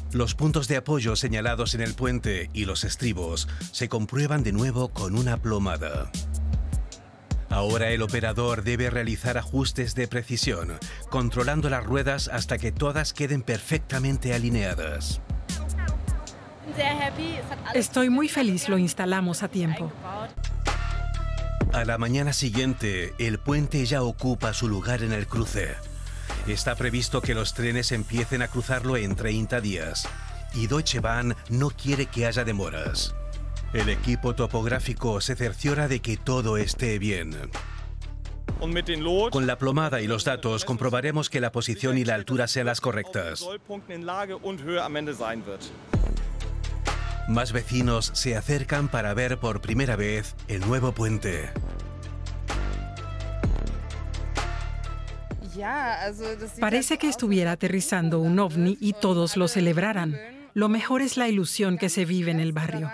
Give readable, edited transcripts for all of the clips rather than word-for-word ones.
Los puntos de apoyo señalados en el puente y los estribos se comprueban de nuevo con una plomada. Ahora el operador debe realizar ajustes de precisión, controlando las ruedas hasta que todas queden perfectamente alineadas. Estoy muy feliz, lo instalamos a tiempo. A la mañana siguiente, el puente ya ocupa su lugar en el cruce. Está previsto que los trenes empiecen a cruzarlo en 30 días. Y Deutsche Bahn no quiere que haya demoras. El equipo topográfico se cerciora de que todo esté bien. Con la plomada y los datos comprobaremos que la posición y la altura sean las correctas. Más vecinos se acercan para ver por primera vez el nuevo puente. Parece que estuviera aterrizando un ovni y todos lo celebraran. Lo mejor es la ilusión que se vive en el barrio.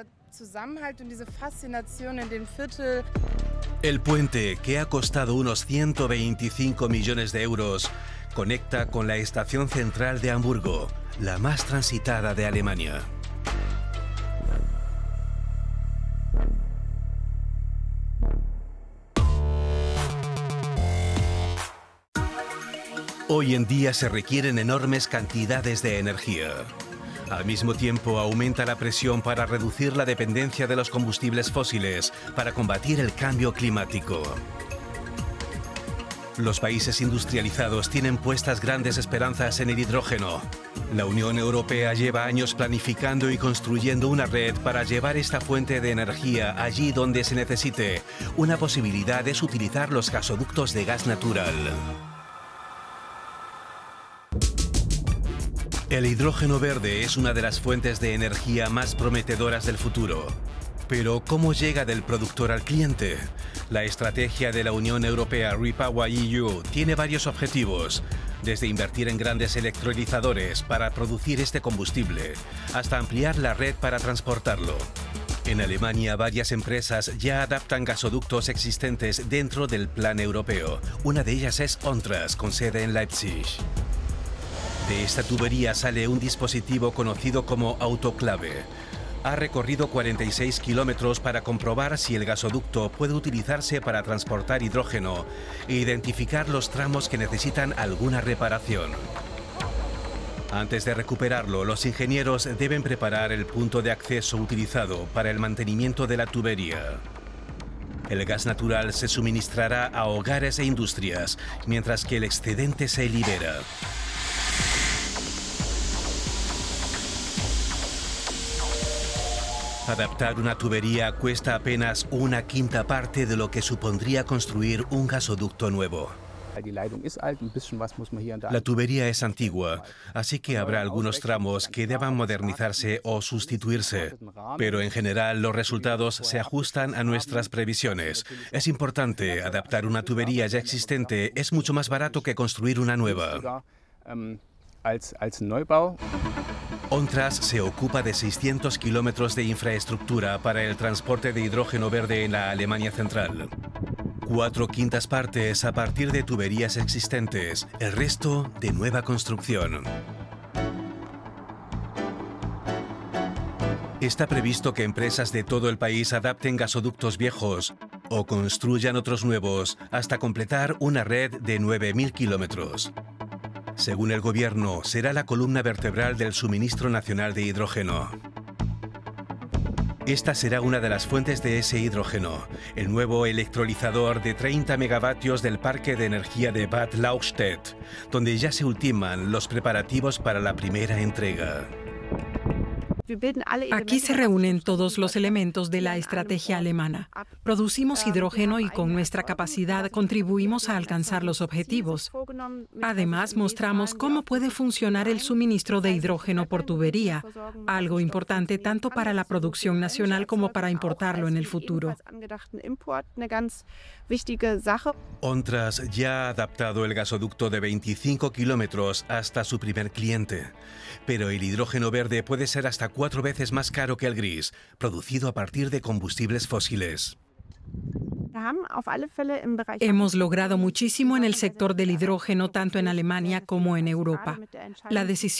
El puente, que ha costado unos 125 millones de euros, conecta con la estación central de Hamburgo, la más transitada de Alemania. Hoy en día se requieren enormes cantidades de energía. Al mismo tiempo, aumenta la presión para reducir la dependencia de los combustibles fósiles para combatir el cambio climático. Los países industrializados tienen puestas grandes esperanzas en el hidrógeno. La Unión Europea lleva años planificando y construyendo una red para llevar esta fuente de energía allí donde se necesite. Una posibilidad es utilizar los gasoductos de gas natural. El hidrógeno verde es una de las fuentes de energía más prometedoras del futuro. Pero, ¿cómo llega del productor al cliente? La estrategia de la Unión Europea REPowerEU tiene varios objetivos, desde invertir en grandes electrolizadores para producir este combustible, hasta ampliar la red para transportarlo. En Alemania, varias empresas ya adaptan gasoductos existentes dentro del plan europeo. Una de ellas es ONTRAS, con sede en Leipzig. De esta tubería sale un dispositivo conocido como autoclave. Ha recorrido 46 kilómetros para comprobar si el gasoducto puede utilizarse para transportar hidrógeno e identificar los tramos que necesitan alguna reparación. Antes de recuperarlo, los ingenieros deben preparar el punto de acceso utilizado para el mantenimiento de la tubería. El gas natural se suministrará a hogares e industrias, mientras que el excedente se libera. Adaptar una tubería cuesta apenas una quinta parte de lo que supondría construir un gasoducto nuevo. La tubería es antigua, así que habrá algunos tramos que deban modernizarse o sustituirse. Pero en general los resultados se ajustan a nuestras previsiones. Es importante, adaptar una tubería ya existente es mucho más barato que construir una nueva. ONTRAS se ocupa de 600 kilómetros de infraestructura para el transporte de hidrógeno verde en la Alemania central. 4/5 partes a partir de tuberías existentes, el resto de nueva construcción. Está previsto que empresas de todo el país adapten gasoductos viejos o construyan otros nuevos hasta completar una red de 9.000 kilómetros. Según el gobierno, será la columna vertebral del suministro nacional de hidrógeno. Esta será una de las fuentes de ese hidrógeno, el nuevo electrolizador de 30 megavatios del parque de energía de Bad Lauchstädt, donde ya se ultiman los preparativos para la primera entrega. Aquí se reúnen todos los elementos de la estrategia alemana. Producimos hidrógeno y con nuestra capacidad contribuimos a alcanzar los objetivos. Además, mostramos cómo puede funcionar el suministro de hidrógeno por tubería, algo importante tanto para la producción nacional como para importarlo en el futuro. ONTRAS ya ha adaptado el gasoducto de 25 kilómetros hasta su primer cliente. Pero el hidrógeno verde puede ser hasta 4 veces más caro que el gris, producido a partir de combustibles fósiles. Hemos logrado muchísimo en el sector del hidrógeno, tanto en Alemania como en Europa. La decisión